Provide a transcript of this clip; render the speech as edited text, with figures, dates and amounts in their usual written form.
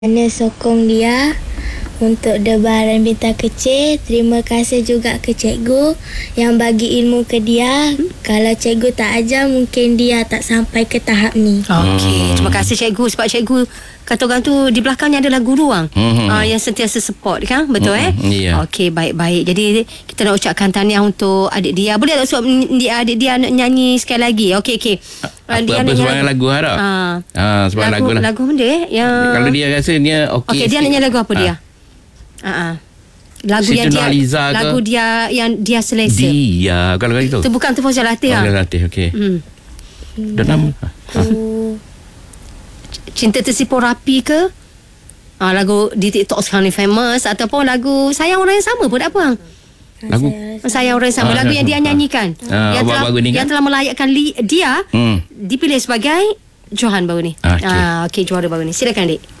Ana sokong dia untuk debaran bintang kecil. Terima kasih juga ke cikgu yang bagi ilmu ke dia. Kalau cikgu tak ajar, mungkin dia tak sampai ke tahap ni. Okey, terima kasih cikgu. Sebab cikgu kata orang tu di belakangnya adalah guru orang yang sentiasa support kan. Betul Ya. Okey, baik-baik. Jadi kita nak ucapkan tahniah untuk adik dia. Boleh tak suap adik dia nak nyanyi sekali lagi? Okey. Apa sebarang lagu harap? Sebarang lagu lah. Lagu benda yang Kalau dia rasa dia okey. Okey, dia nak nyanyi lagu apa dia? Lagu Siti yang dia Nurhaliza ke? lagu dia yang dia selesa. Dia kalau gitu. Itu bukan tu Fauzal Latif Fauzal Latif, okey. Dah nama. Cinta Tersipu Rapi ke? Lagu di TikTok sekarang ni famous. Ataupun lagu Sayang Orang Yang Sama pun tak apa. Lagu Sayang Orang Yang Sama. Lagu yang dia nyanyikan. Yang telah melayakkan dia dipilih sebagai Johan baru ni. Okey. Okey, juara baru ni. Silakan, Dik.